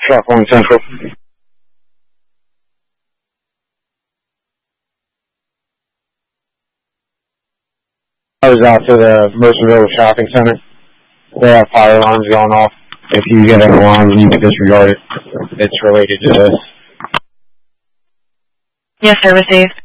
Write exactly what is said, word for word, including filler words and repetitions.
Truck one Central. I was out to the Mercerville Shopping Center. They have fire alarms going off. If you get an alarm, you can disregard it. It's related to this. Yes, sir, received.